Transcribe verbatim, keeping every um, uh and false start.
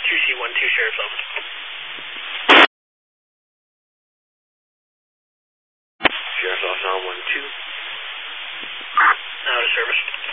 two C one two, Sheriff's Office. Sheriff's Office on one two. Out of service.